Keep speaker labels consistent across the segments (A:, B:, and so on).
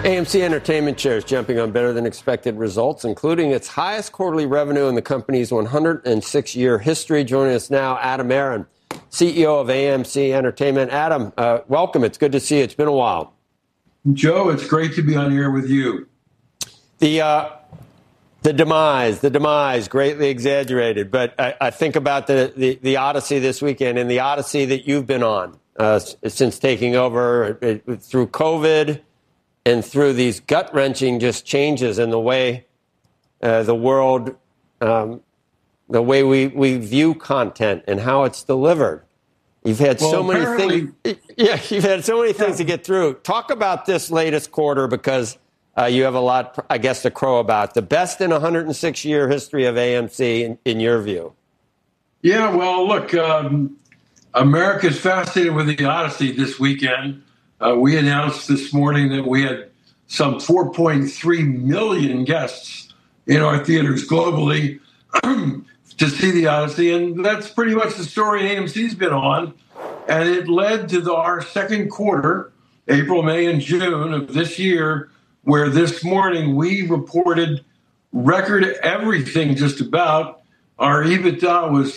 A: AMC Entertainment shares jumping on better than expected results, including its highest quarterly revenue in the company's 106-year history. Joining us now, Adam Aron, CEO of AMC Entertainment. Adam, welcome. It's good to see you. It's been a while.
B: Joe, it's great to be on here with you.
A: The demise, greatly exaggerated. But I think about the Odyssey this weekend and the Odyssey that you've been on since taking over through COVID and through these gut-wrenching just changes in the way the world, the way we view content and how it's delivered. You've had so many things. Yeah, you've had so many things to get through. Talk about this latest quarter because you have a lot, I guess, to crow about. The best in 106-year history of AMC, in your view.
B: Yeah, well, look, America's fascinated with the Odyssey this weekend. We announced this morning that we had some 4.3 million guests in our theaters globally to see the Odyssey, and that's pretty much the story AMC's been on. And it led to our second quarter, April, May, and June of this year, where this morning we reported record everything just about. Our EBITDA was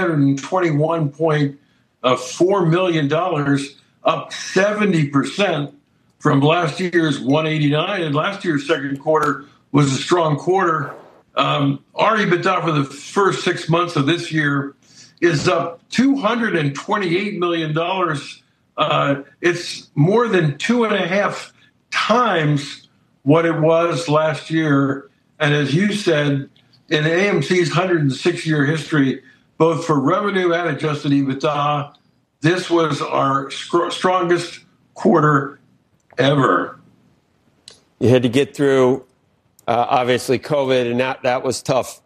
B: $321.4 million, up 70% from last year's 189, and last year's second quarter was a strong quarter. Our EBITDA for the first 6 months of this year is up $228 million. It's more than 2.5 times what it was last year. And as you said, in AMC's 106-year history, both for revenue and adjusted EBITDA, this was our strongest quarter ever.
A: You had to get through, obviously, COVID, and that was tough